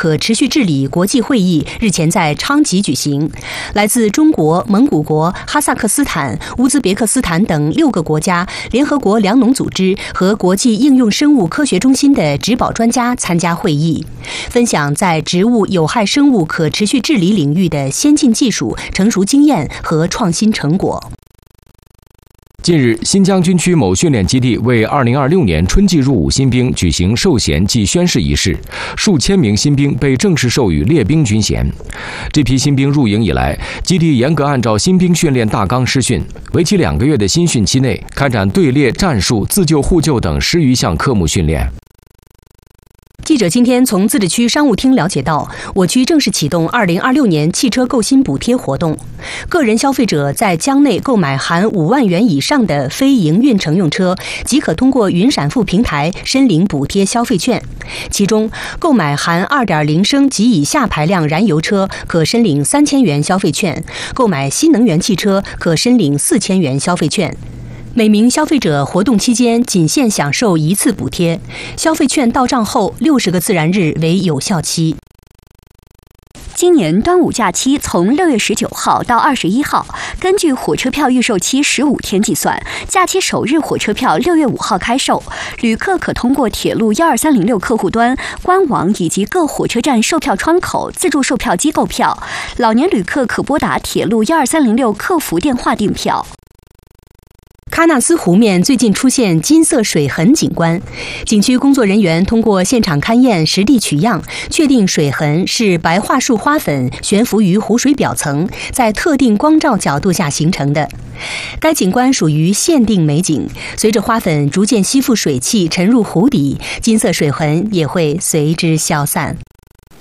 可持续治理国际会议日前在昌吉举行，来自中国、蒙古国、哈萨克斯坦、乌兹别克斯坦等6个国家、联合国粮农组织和国际应用生物科学中心的植保专家参加会议，分享在植物有害生物可持续治理领域的先进技术、成熟经验和创新成果。 近日，新疆军区某训练基地为2026年春季入伍新兵举行授衔暨宣誓仪式，数千名新兵被正式授予列兵军衔。这批新兵入营以来，基地严格按照新兵训练大纲施训，为期2个月的新训期内，开展队列、战术、自救互救等10余项科目训练。 记者今天从自治区商务厅了解到，我区正式启动2026年汽车购新补贴活动。个人消费者在疆内购买含5万元以上的非营运乘用车，即可通过云闪付平台申领补贴消费券。其中，购买含2.0升及以下排量燃油车可申领3000元消费券，购买新能源汽车可申领4000元消费券。每名消费者活动期间仅限享受1次补贴，消费券到账后60个自然日为有效期。 今年端午假期从6月19号到21号，根据火车票预售期15天计算，假期首日火车票6月5号开售，旅客可通过铁路12306客户端、官网以及各火车站售票窗口自助售票机购票，老年旅客可拨打铁路12306客服电话订票。 喀纳斯湖面最近出现金色水痕景观，景区工作人员通过现场勘验、实地取样，确定水痕是白桦树花粉悬浮于湖水表层，在特定光照角度下形成的。该景观属于限定美景，随着花粉逐渐吸附水汽沉入湖底，金色水痕也会随之消散。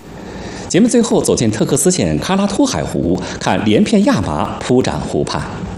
节目最后走进特克斯县喀拉托海湖，看连片亚麻铺展湖畔。